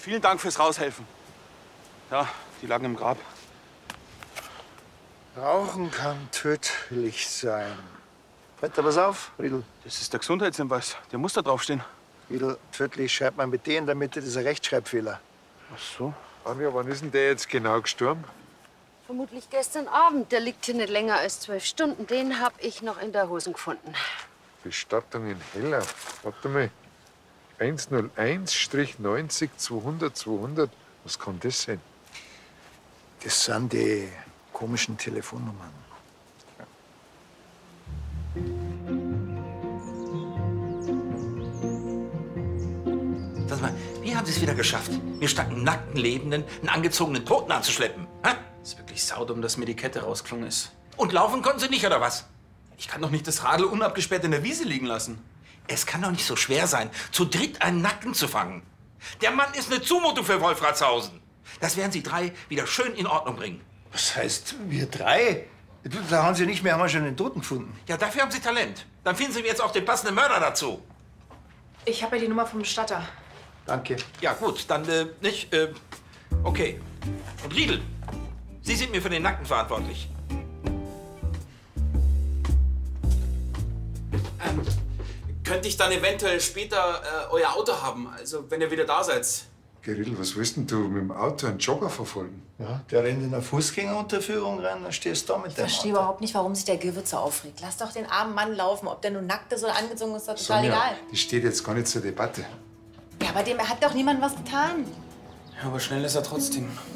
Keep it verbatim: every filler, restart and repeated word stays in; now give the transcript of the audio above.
Vielen Dank fürs Raushelfen. Ja, die lagen im Grab. Rauchen kann tödlich sein. Fällt da was auf, Riedl? Das ist der Gesundheitshinweis. Der muss da draufstehen. Riedl, tödlich schreibt man mit D in der Mitte, das ist ein Rechtschreibfehler. Ach so. Anja, wann ist denn der jetzt genau gestorben? Vermutlich gestern Abend. Der liegt hier nicht länger als zwölf Stunden. Den hab ich noch in der Hosen gefunden. Bestattung in Heller. Warte mal. hunderteins neunzig zweihundert zweihundert. Was kann das sein? Das sind die komischen Telefonnummern. Sag mal, wie haben Sie es wieder geschafft, mir statt einen nackten Lebenden einen angezogenen Toten anzuschleppen? Ha? Das ist wirklich saudumm, dass mir die Kette rausgeflogen ist. Und laufen konnten Sie nicht, oder was? Ich kann doch nicht das Radl unabgesperrt in der Wiese liegen lassen. Es kann doch nicht so schwer sein, zu dritt einen Nackten zu fangen. Der Mann ist eine Zumutung für Wolfratshausen. Das werden Sie drei wieder schön in Ordnung bringen. Was heißt, wir drei? Da haben Sie nicht mehr, haben wir schon den Toten gefunden. Ja, dafür haben Sie Talent. Dann finden Sie jetzt auch den passenden Mörder dazu. Ich habe ja die Nummer vom Bestatter. Danke. Ja, gut, dann äh, nicht. Äh, okay. Und Riedl, Sie sind mir für den Nackten verantwortlich. Ähm, könnte ich dann eventuell später äh, euer Auto haben? Also, wenn ihr wieder da seid. Geril, was willst denn du mit dem Auto einen Jogger verfolgen? Ja, der rennt in eine Fußgängerunterführung rein, dann stehst du da mit Ich dem verstehe Auto. überhaupt nicht, warum sich der Gürwitz so aufregt. Lass doch den armen Mann laufen. Ob der nun nackt ist oder angezogen ist, ist doch total Sonja, egal. das steht jetzt gar nicht zur Debatte. Ja, aber dem hat doch niemand was getan. Ja, aber schnell ist er trotzdem.